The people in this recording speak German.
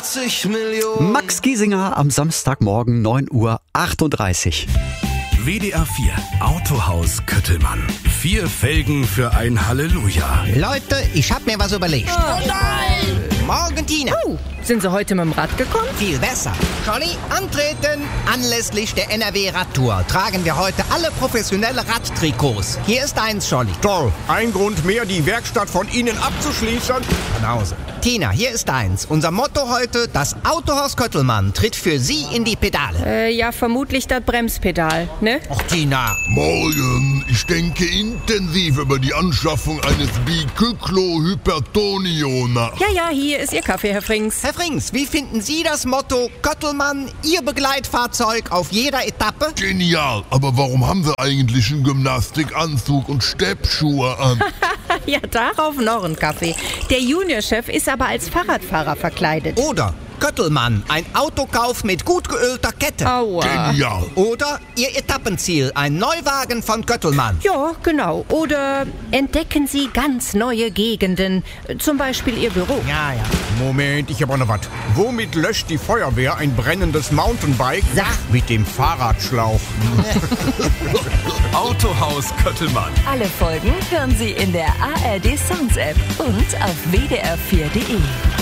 80 Millionen. Max Giesinger am Samstagmorgen 9:38 Uhr. WDR 4 Autohaus Köttelmann. 4 Felgen für ein Halleluja. Leute, ich hab mir was überlegt. Oh nein! Morgen, Tina. Sind Sie heute mit dem Rad gekommen? Viel besser. Scholli, antreten! Anlässlich der NRW-Radtour tragen wir heute alle professionelle Radtrikots. Hier ist eins, Scholli. Toll, ein Grund mehr, die Werkstatt von Ihnen abzuschließen. Nach Hause. Tina, hier ist eins. Unser Motto heute, das Autohaus Köttelmann tritt für Sie in die Pedale. Ja, vermutlich das Bremspedal, ne? Och, Tina. Morgen, ich denke intensiv über die Anschaffung eines Bicyclo-Hypertonio nach. Ja, hier ist Ihr Kaffee, Herr Frings. Herr Frings, wie finden Sie das Motto Köttelmann, Ihr Begleitfahrzeug auf jeder Etappe? Genial, aber warum haben Sie eigentlich einen Gymnastikanzug und Steppschuhe an? Ja, darauf noch ein Kaffee. Der Juniorchef ist aber als Fahrradfahrer verkleidet. Oder Köttelmann, ein Autokauf mit gut geölter Kette. Aua. Genial. Oder Ihr Etappenziel, ein Neuwagen von Köttelmann. Ja, genau. Oder entdecken Sie ganz neue Gegenden. Zum Beispiel Ihr Büro. Ja. Moment, ich hab auch noch was. Womit löscht die Feuerwehr ein brennendes Mountainbike? Sag. Mit dem Fahrradschlauch. Autohaus Köttelmann. Alle Folgen hören Sie in der ARD Sounds App und auf wdr4.de.